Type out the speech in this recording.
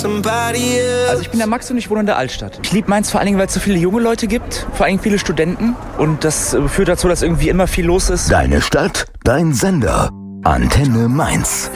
Also ich bin der Max und ich wohne in der Altstadt. Ich liebe Mainz vor allen Dingen, weil es so viele junge Leute gibt, vor allem viele Studenten. Und das führt dazu, dass irgendwie immer viel los ist. Deine Stadt, dein Sender. Antenne Mainz.